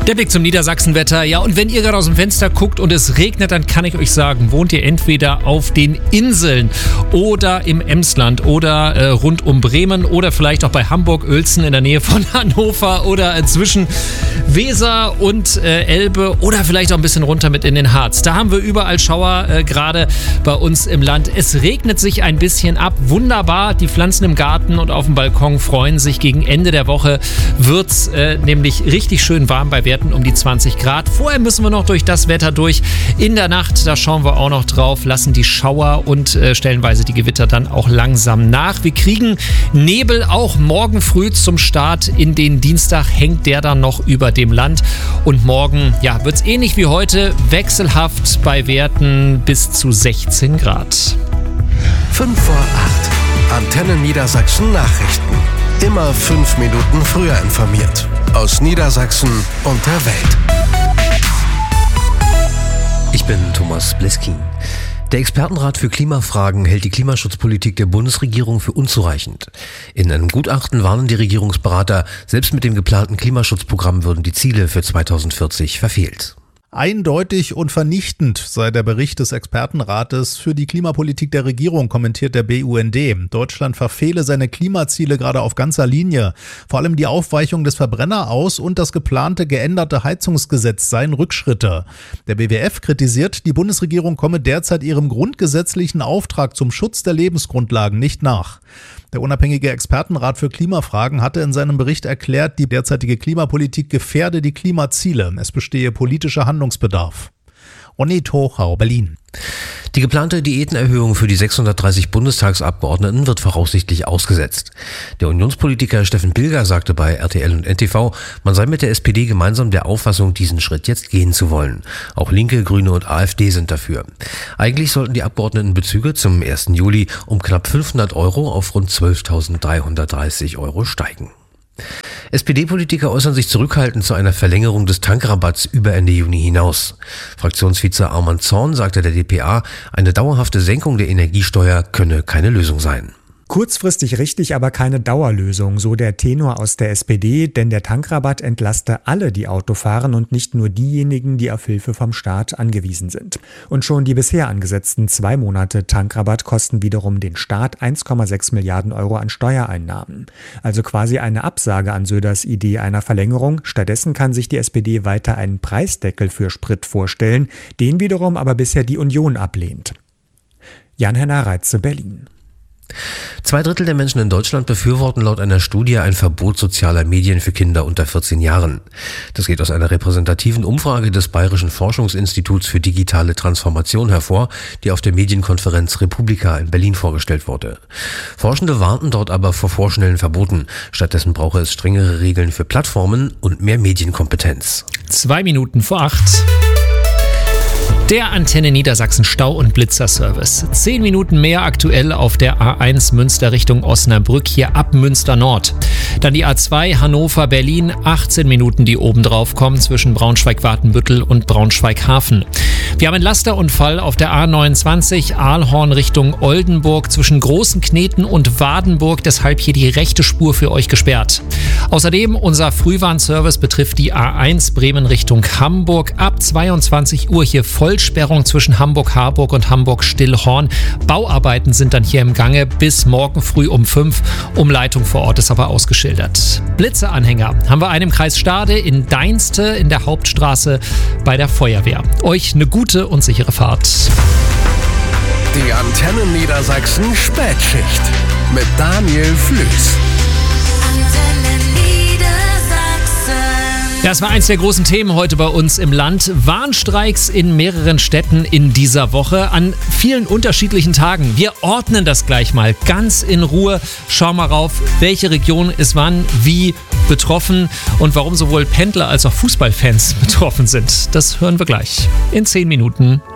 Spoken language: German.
Der Blick zum Niedersachsenwetter. Ja, und wenn ihr gerade aus dem Fenster guckt und es regnet, dann kann ich euch sagen, wohnt ihr entweder auf den Inseln oder im Emsland oder rund um Bremen oder vielleicht auch bei Hamburg-Uelzen in der Nähe von Hannover oder zwischen Weser und Elbe oder vielleicht auch ein bisschen runter mit in den Harz. Da haben wir überall Schauer, gerade bei uns im Land. Es regnet sich ein bisschen ab. Wunderbar, die Pflanzen im Garten und auf dem Balkon freuen sich. Gegen Ende der Woche wird es nämlich richtig schön warm bei Werten um die 20 Grad. Vorher müssen wir noch durch das Wetter durch. In der Nacht, da schauen wir auch noch drauf, lassen die Schauer und stellenweise die Gewitter dann auch langsam nach. Wir kriegen Nebel auch morgen früh zum Start in den Dienstag, hängt der dann noch über dem Land. Und morgen, ja, wird es ähnlich wie heute, wechselhaft bei Werten bis zu 16 Grad. 5 vor 8. Antenne Niedersachsen Nachrichten. Immer 5 Minuten früher informiert. Aus Niedersachsen und der Welt. Ich bin Thomas Bleskin. Der Expertenrat für Klimafragen hält die Klimaschutzpolitik der Bundesregierung für unzureichend. In einem Gutachten warnen die Regierungsberater, selbst mit dem geplanten Klimaschutzprogramm würden die Ziele für 2040 verfehlt. Eindeutig und vernichtend sei der Bericht des Expertenrates für die Klimapolitik der Regierung, kommentiert der BUND. Deutschland verfehle seine Klimaziele gerade auf ganzer Linie. Vor allem die Aufweichung des Verbrenneraus- und das geplante geänderte Heizungsgesetz seien Rückschritte. Der BWF kritisiert, die Bundesregierung komme derzeit ihrem grundgesetzlichen Auftrag zum Schutz der Lebensgrundlagen nicht nach. Der unabhängige Expertenrat für Klimafragen hatte in seinem Bericht erklärt, die derzeitige Klimapolitik gefährde die Klimaziele. Es bestehe politischer Handlungsbedarf. Ronit Hochau, Berlin. Die geplante Diätenerhöhung für die 630 Bundestagsabgeordneten wird voraussichtlich ausgesetzt. Der Unionspolitiker Steffen Pilger sagte bei RTL und NTV, man sei mit der SPD gemeinsam der Auffassung, diesen Schritt jetzt gehen zu wollen. Auch Linke, Grüne und AfD sind dafür. Eigentlich sollten die Abgeordnetenbezüge zum 1. Juli um knapp 500 € auf rund 12.330 € steigen. SPD-Politiker äußern sich zurückhaltend zu einer Verlängerung des Tankrabatts über Ende Juni hinaus. Fraktionsvize Arman Zorn sagte der dpa, eine dauerhafte Senkung der Energiesteuer könne keine Lösung sein. Kurzfristig richtig, aber keine Dauerlösung, so der Tenor aus der SPD, denn der Tankrabatt entlaste alle, die Auto fahren und nicht nur diejenigen, die auf Hilfe vom Staat angewiesen sind. Und schon die bisher angesetzten 2 Monate Tankrabatt kosten wiederum den Staat 1,6 Milliarden € an Steuereinnahmen. Also quasi eine Absage an Söders Idee einer Verlängerung. Stattdessen kann sich die SPD weiter einen Preisdeckel für Sprit vorstellen, den wiederum aber bisher die Union ablehnt. Jan-Henner Reitze, Berlin. 2/3 der Menschen in Deutschland befürworten laut einer Studie ein Verbot sozialer Medien für Kinder unter 14 Jahren. Das geht aus einer repräsentativen Umfrage des Bayerischen Forschungsinstituts für digitale Transformation hervor, die auf der Medienkonferenz Republika in Berlin vorgestellt wurde. Forschende warnten dort aber vor vorschnellen Verboten. Stattdessen brauche es strengere Regeln für Plattformen und mehr Medienkompetenz. 2 Minuten vor 8. Der Antenne Niedersachsen Stau- und Blitzerservice. 10 Minuten mehr aktuell auf der A1 Münster Richtung Osnabrück, hier ab Münster Nord. Dann die A2 Hannover-Berlin, 18 Minuten, die oben drauf kommen zwischen Braunschweig-Watenbüttel und Braunschweig-Hafen. Wir haben einen Lasterunfall auf der A29 Aalhorn Richtung Oldenburg zwischen Großenkneten und Wadenburg, deshalb hier die rechte Spur für euch gesperrt. Außerdem unser Frühwarnservice betrifft die A1 Bremen Richtung Hamburg. Ab 22 Uhr hier Vollsperrung zwischen Hamburg-Harburg und Hamburg-Stillhorn. Bauarbeiten sind dann hier im Gange bis morgen früh um 5. Umleitung vor Ort ist aber ausgeschildert. Blitzeanhänger haben wir einen im Kreis Stade, in Deinste, in der Hauptstraße bei der Feuerwehr. Euch eine gute und sichere Fahrt. Die Antenne Niedersachsen Spätschicht mit Daniel Flüß. Das war eins der großen Themen heute bei uns im Land. Warnstreiks in mehreren Städten in dieser Woche an vielen unterschiedlichen Tagen. Wir ordnen das gleich mal ganz in Ruhe. Schauen mal rauf, welche Region ist wann, wie betroffen und warum sowohl Pendler als auch Fußballfans betroffen sind. Das hören wir gleich in 10 Minuten.